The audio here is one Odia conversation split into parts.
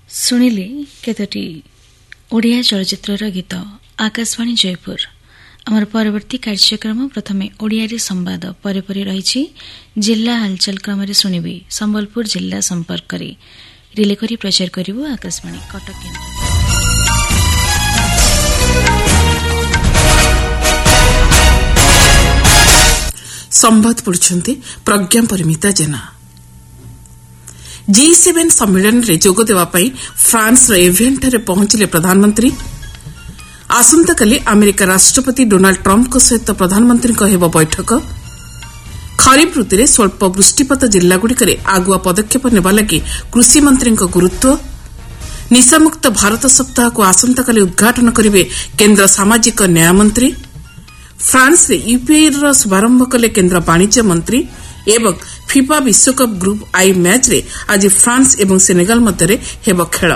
ଶୁଣିଲେ କେତୋଟି ଓଡ଼ିଆ ଚଳଚ୍ଚିତ୍ରର ଗୀତ। ଆକାଶବାଣୀ ଜୟପୁର। ଆମର ପରବର୍ତ୍ତୀ କାର୍ଯ୍ୟକ୍ରମ ପ୍ରଥମେ ଓଡ଼ିଆରେ ସମ୍ବାଦ, ପରେ ରହିଛି ଜିଲ୍ଲା ହାଲଚାଲ କ୍ରମରେ ଶୁଣିବି ସମ୍ବଲପୁର ଜିଲ୍ଲା ସମ୍ପର୍କରେ। ରିଲେ କରି ପ୍ରଚାର କରିବୁ ଆକାଶବାଣୀ କଟକ କେନ୍ଦ୍ର। ସମ୍ବାଦ ପଢୁଛନ୍ତି ପ୍ରଜ୍ଞା ପରିମିତା ଜେନା। G7 ସମ୍ମିଳନୀରେ ଯୋଗ ଦେବା ପାଇଁ ଫ୍ରାନ୍ସର ଏଭିଆନ୍ଠାରେ ପହଞ୍ଚିଲେ ପ୍ରଧାନମନ୍ତ୍ରୀ। ଆସନ୍ତାକାଲି ଆମେରିକା ରାଷ୍ଟ୍ରପତି ଡୋନାଲ୍ଡ ଟ୍ରମ୍ପଙ୍କ ସହିତ ପ୍ରଧାନମନ୍ତ୍ରୀଙ୍କ ହେବ ବୈଠକ। ଖରିଫ୍ ଋତୁରେ ସ୍ୱଳ୍ପ ବୃଷ୍ଟିପାତ ଜିଲ୍ଲାଗୁଡ଼ିକରେ ଆଗୁଆ ପଦକ୍ଷେପ ନେବା ଲାଗି କୃଷିମନ୍ତ୍ରୀଙ୍କ ଗୁରୁତ୍ୱ। ନିଶାମୁକ୍ତ ଭାରତ ସପ୍ତାହକୁ ଆସନ୍ତାକାଲି ଉଦ୍ଘାଟନ କରିବେ କେନ୍ଦ୍ର ସାମାଜିକ ନ୍ୟାୟ ମନ୍ତ୍ରୀ। ଫ୍ରାନ୍ସରେ ୟୁପିଆଇର ଶୁଭାରମ୍ଭ କଲେ କେନ୍ଦ୍ର ବାଣିଜ୍ୟ ମନ୍ତ୍ରୀ। ଏବଂ ଫିଫା ବିଶ୍ୱକପ୍ ଗ୍ରୁପ୍ ଆଇ ମ୍ୟାଚ୍ରେ ଆଜି ଫ୍ରାନ୍ସ ଏବଂ ସେନେଗାଲ ମଧ୍ୟରେ ହେବ ଖେଳ।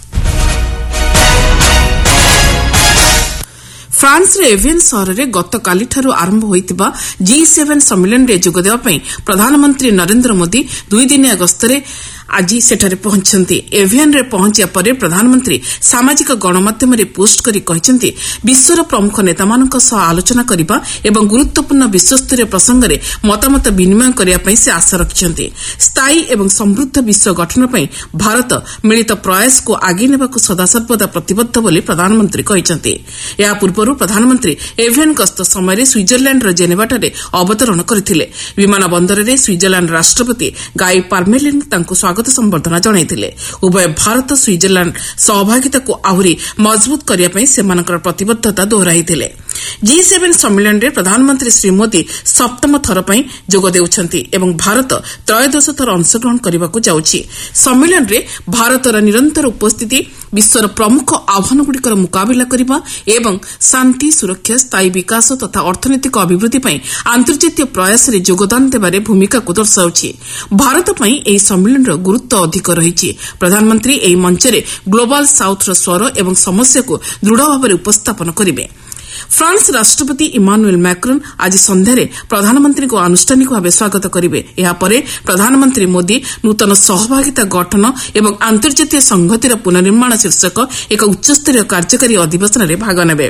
ଫ୍ରାନ୍ସର ଏଭିଆନ୍ ସହରରେ ଗତକାଲିଠାରୁ ଆରମ୍ଭ ହୋଇଥିବା G7 ସମ୍ମିଳନୀରେ ଯୋଗଦେବା ପାଇଁ ପ୍ରଧାନମନ୍ତ୍ରୀ ନରେନ୍ଦ୍ର ମୋଦି 2 ଦିନିଆ ଗସ୍ତରେ ଆଜି ସେଠାରେ ପହଞ୍ଚିଛନ୍ତି। ଏଭିଆନ୍ରେ ପହଞ୍ଚିବା ପରେ ପ୍ରଧାନମନ୍ତ୍ରୀ ସାମାଜିକ ଗଣମାଧ୍ୟମରେ ପୋଷ୍ଟ କରି କହିଛନ୍ତି, ବିଶ୍ୱର ପ୍ରମୁଖ ନେତାମାନଙ୍କ ସହ ଆଲୋଚନା କରିବା ଏବଂ ଗୁରୁତ୍ୱପୂର୍ଣ୍ଣ ବିଶ୍ୱସ୍ତରୀୟ ପ୍ରସଙ୍ଗରେ ମତାମତ ବିନିମୟ କରିବା ପାଇଁ ସେ ଆଶା ରଖିଛନ୍ତି। ସ୍ଥାୟୀ ଏବଂ ସମୃଦ୍ଧ ବିଶ୍ୱ ଗଠନ ପାଇଁ ଭାରତ ମିଳିତ ପ୍ରୟାସକୁ ଆଗେଇ ନେବାକୁ ସଦାସର୍ବଦା ପ୍ରତିବଦ୍ଧ ବୋଲି ପ୍ରଧାନମନ୍ତ୍ରୀ କହିଛନ୍ତି। ଏହା ପୂର୍ବରୁ ପ୍ରଧାନମନ୍ତ୍ରୀ ଏଭିଆନ୍ ଗସ୍ତ ସମୟରେ ସୁଇଜରଲ୍ୟାଣ୍ଡର ଜେନେଭାଠାରେ ଅବତରଣ କରିଥିଲେ। ବିମାନ ବନ୍ଦରରେ ସୁଇଜରଲ୍ୟାଣ୍ଡ ରାଷ୍ଟ୍ରପତି ଗାଇ ପାର୍ମେଲିନ୍ ତାଙ୍କୁ ସ୍ୱାଗତ ସମ୍ବର୍ଦ୍ଧନା ଜଣାଇଥିଲେ। ଉଭୟ ଭାରତ ସୁଇଜରଲ୍ୟାଣ୍ଡ ସହଭାଗିତାକୁ ଆହୁରି ମଜବୁତ କରିବା ପାଇଁ ସେମାନଙ୍କର ପ୍ରତିବଦ୍ଧତା ଦୋହରାଇଥିଲେ। G7 ସମ୍ମିଳନୀରେ ପ୍ରଧାନମନ୍ତ୍ରୀ ଶ୍ରୀ ମୋଦି 7ମ ଥର ପାଇଁ ଯୋଗ ଦେଉଛନ୍ତି ଏବଂ ଭାରତ 13 ଥର ଅଂଶଗ୍ରହଣ କରିବାକୁ ଯାଉଛି। ସମ୍ମିଳନୀରେ ଭାରତର ନିରନ୍ତର ଉପସ୍ଥିତି, ବିଶ୍ୱର ପ୍ରମୁଖ ଆହ୍ୱାନଗୁଡ଼ିକର ମୁକାବିଲା କରିବା ଏବଂ ଶାନ୍ତି, ସୁରକ୍ଷା, ସ୍ଥାୟୀ ବିକାଶ ତଥା ଅର୍ଥନୈତିକ ଅଭିବୃଦ୍ଧି ପାଇଁ ଆନ୍ତର୍ଜାତୀୟ ପ୍ରୟାସରେ ଯୋଗଦାନ ଦେବାରେ ଭୂମିକାକୁ ଦର୍ଶାଉଛି। ଭାରତ ପାଇଁ ଏହି ସମ୍ମିଳନୀର ଗୁରୁତ୍ୱ ଅଧିକ ରହିଛି। ପ୍ରଧାନମନ୍ତ୍ରୀ ଏହି ମଞ୍ଚରେ ଗ୍ଲୋବାଲ ସାଉଥ୍ର ସ୍ୱର ଏବଂ ସମସ୍ୟାକୁ ଦୃଢ଼ ଭାବରେ ଉପସ୍ଥାପନ କରିବେ। ଫ୍ରାନ୍ସ ରାଷ୍ଟ୍ରପତି ଇମାନୁଏଲ୍ ମ୍ୟାକ୍ରନ୍ ଆଜି ସନ୍ଧ୍ୟାରେ ପ୍ରଧାନମନ୍ତ୍ରୀଙ୍କୁ ଆନୁଷ୍ଠାନିକ ଭାବେ ସ୍ୱାଗତ କରିବେ। ଏହାପରେ ପ୍ରଧାନମନ୍ତ୍ରୀ ମୋଦି ନୂତନ ସହଭାଗିତା ଗଠନ ଏବଂ ଆନ୍ତର୍ଜାତୀୟ ସଂହତିର ପୁନର୍ନିର୍ମାଣ ଶୀର୍ଷକ ଏକ ଉଚ୍ଚସ୍ତରୀୟ କାର୍ଯ୍ୟକାରୀ ଅଧିବେଶନରେ ଭାଗ ନେବେ।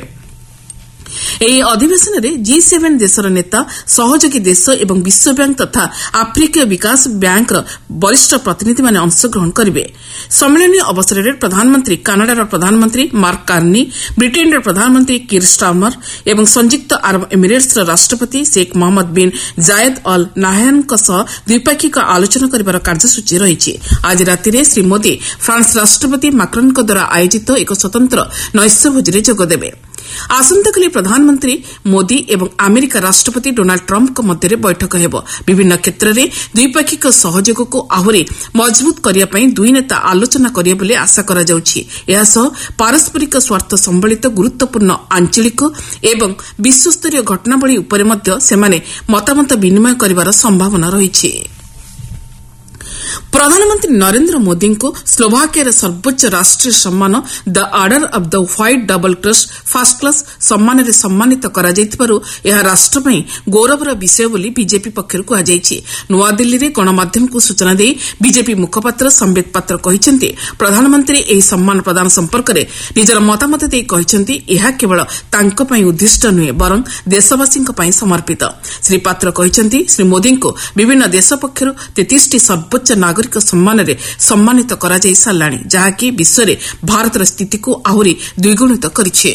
ଏହି ଅଧିବେଶନରେ G7 ଦେଶର ନେତା, ସହଯୋଗୀ ଦେଶ ଏବଂ ବିଶ୍ୱବ୍ୟାଙ୍କ ତଥା ଆଫ୍ରିକୀୟ ବିକାଶ ବ୍ୟାଙ୍କର ବରିଷ୍ଠ ପ୍ରତିନିଧିମାନେ ଅଂଶଗ୍ରହଣ କରିବେ। ସମ୍ମିଳନୀ ଅବସରରେ ପ୍ରଧାନମନ୍ତ୍ରୀ କାନାଡାର ପ୍ରଧାନମନ୍ତ୍ରୀ ମାର୍କ କାର୍ନି, ବ୍ରିଟେନ୍ର ପ୍ରଧାନମନ୍ତ୍ରୀ କିର୍ ଷ୍ଟାର୍ମର ଏବଂ ସଂଯୁକ୍ତ ଆରବ ଏମିରେଟ୍ସର ରାଷ୍ଟ୍ରପତି Sheikh Mohammed bin Zayed Al ନାହୟାନ୍ଙ୍କ ସହ ଦ୍ୱିପାକ୍ଷିକ ଆଲୋଚନା କରିବାର କାର୍ଯ୍ୟସୂଚୀ ରହିଛି। ଆଜି ରାତିରେ ଶ୍ରୀ ମୋଦି ଫ୍ରାନ୍ସ ରାଷ୍ଟ୍ରପତି ମାକ୍ରନ୍ଙ୍କ ଦ୍ୱାରା ଆୟୋଜିତ ଏକ ସ୍ୱତନ୍ତ୍ର ନୈଶ୍ୟଭୋଜିରେ ଯୋଗଦେବେ। ଆସନ୍ତାକାଲି ପ୍ରଧାନମନ୍ତ୍ରୀ ମୋଦି ଏବଂ ଆମେରିକା ରାଷ୍ଟ୍ରପତି ଡୋନାଲ୍ଡ ଟ୍ରମ୍ପଙ୍କ ମଧ୍ୟରେ ବୈଠକ ହେବ। ବିଭିନ୍ନ କ୍ଷେତ୍ରରେ ଦ୍ୱିପାକ୍ଷିକ ସହଯୋଗକୁ ଆହୁରି ମଜବୁତ କରିବା ପାଇଁ ଦୁଇ ନେତା ଆଲୋଚନା କରିବେ ବୋଲି ଆଶା କରାଯାଉଛି। ଏହାସହ ପାରସ୍ପରିକ ସ୍ୱାର୍ଥ ସମ୍ବଳିତ ଗୁରୁତ୍ୱପୂର୍ଣ୍ଣ ଆଞ୍ଚଳିକ ଏବଂ ବିଶ୍ୱସ୍ତରୀୟ ଘଟଣାବଳୀ ଉପରେ ମଧ୍ୟ ସେମାନେ ମତାମତ ବିନିମୟ କରିବାର ସମ୍ଭାବନା ରହିଛି। ପ୍ରଧାନମନ୍ତ୍ରୀ ନରେନ୍ଦ୍ର ମୋଦିଙ୍କୁ ସ୍ଲୋଭାକିଆର ସର୍ବୋଚ୍ଚ ରାଷ୍ଟ୍ରୀୟ ସମ୍ମାନ ଦ order of the white double crust first class ସମ୍ମାନରେ ସମ୍ମାନିତ କରାଯାଇଥିବାରୁ ଏହା ରାଷ୍ଟ୍ର ପାଇଁ ଗୌରବର ବିଷୟ ବୋଲି ବିଜେପି ପକ୍ଷରୁ କୁହାଯାଇଛି। ନୂଆଦିଲ୍ଲୀରେ ଗଣମାଧ୍ୟମକୁ ସୂଚନା ଦେଇ ବିଜେପି ମୁଖପାତ୍ର ସମ୍ବିତ ପାତ୍ର କହିଛନ୍ତି, ପ୍ରଧାନମନ୍ତ୍ରୀ ଏହି ସମ୍ମାନ ପ୍ରଦାନ ସମ୍ପର୍କରେ ନିଜର ମତାମତ ଦେଇ କହିଛନ୍ତି, ଏହା କେବଳ ତାଙ୍କ ପାଇଁ ଉଦ୍ଦିଷ୍ଟ ନୁହେଁ ବରଂ ଦେଶବାସୀଙ୍କ ପାଇଁ ସମର୍ପିତ। ଶ୍ରୀ ପାତ୍ର କହିଛନ୍ତି, ଶ୍ରୀ ମୋଦିଙ୍କୁ ବିଭିନ୍ନ ଦେଶ ପକ୍ଷରୁ 33ଟି ସର୍ବୋଚ୍ଚ ନାଗରିକ ସମ୍ମାନରେ ସମ୍ମାନିତ କରାଯାଇ ସାରିଲାଣି, ଯାହାକି ବିଶ୍ୱରେ ଭାରତର ସ୍ଥିତିକୁ ଆହୁରି ଦ୍ୱିଗୁଣିତ କରିଛି।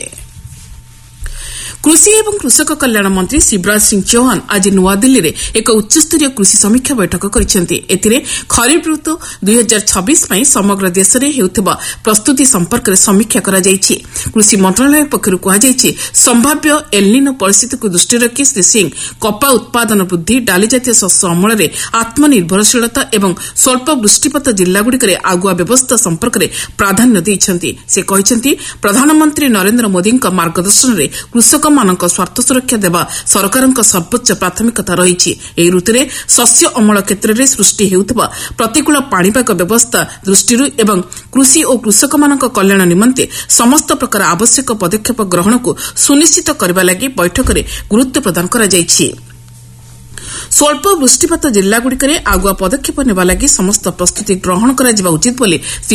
କୃଷି ଏବଂ କୃଷକ କଲ୍ୟାଣ ମନ୍ତ୍ରୀ ଶିବରାଜ ସିଂ ଚୌହାନ ଆଜି ନୂଆଦିଲ୍ଲୀରେ ଏକ ଉଚ୍ଚସ୍ତରୀୟ କୃଷି ସମୀକ୍ଷା ବୈଠକ କରିଛନ୍ତି। ଏଥିରେ ଖରିଫ୍ ଋତୁ 2026 ପାଇଁ ସମଗ୍ର ଦେଶରେ ହେଉଥିବା ପ୍ରସ୍ତୁତି ସମ୍ପର୍କରେ ସମୀକ୍ଷା କରାଯାଇଛି। କୃଷି ମନ୍ତ୍ରଣାଳୟ ପକ୍ଷରୁ କୁହାଯାଇଛି, ସମ୍ଭାବ୍ୟ ଏଲ୍‌ନିନୋ ପରିସ୍ଥିତିକୁ ଦୃଷ୍ଟିରେ ରଖି ଶ୍ରୀ ସିଂ କପା ଉତ୍ପାଦନ ବୃଦ୍ଧି, ଡାଲିଜାତୀୟ ଶସ୍ୟ ଅମଳରେ ଆତ୍ମନିର୍ଭରଶୀଳତା ଏବଂ ସ୍ୱଳ୍ପ ବୃଷ୍ଟିପାତ ଜିଲ୍ଲାଗୁଡ଼ିକରେ ଆଗୁଆ ବ୍ୟବସ୍ଥା ସମ୍ପର୍କରେ ପ୍ରାଧାନ୍ୟ ଦେଇଛନ୍ତି। ସେ କହିଛନ୍ତି, ପ୍ରଧାନମନ୍ତ୍ରୀ ନରେନ୍ଦ୍ର ମୋଦିଙ୍କ ମାର୍ଗଦର୍ଶନରେ କୃଷକ ମାନଙ୍କ ସ୍ୱାର୍ଥ ସୁରକ୍ଷା ଦେବା ସରକାରଙ୍କ ସର୍ବୋଚ୍ଚ ପ୍ରାଥମିକତା ରହିଛି। ଏହି ଋତୁରେ ଶସ୍ୟ ଅମଳ କ୍ଷେତ୍ରରେ ସୃଷ୍ଟି ହେଉଥିବା ପ୍ରତିକୂଳ ପାଣିପାଗ ବ୍ୟବସ୍ଥା ଦୃଷ୍ଟିରୁ ଏବଂ କୃଷି ଓ କୃଷକମାନଙ୍କ କଲ୍ୟାଣ ନିମନ୍ତେ ସମସ୍ତ ପ୍ରକାର ଆବଶ୍ୟକ ପଦକ୍ଷେପ ଗ୍ରହଣକୁ ସୁନିଶ୍ଚିତ କରିବା ଲାଗି ବୈଠକରେ ଗୁରୁତ୍ୱ ପ୍ରଦାନ କରାଯାଇଛି। ସ୍ୱଳ୍ପ ବୃଷ୍ଟିପାତ ଜିଲ୍ଲାଗୁଡ଼ିକରେ ଆଗୁଆ ପଦକ୍ଷେପ ନେବା ଲାଗି ସମସ୍ତ ପ୍ରସ୍ତୁତି ଗ୍ରହଣ କରାଯିବା ଉଚିତ ବୋଲି ଶ୍ରୀ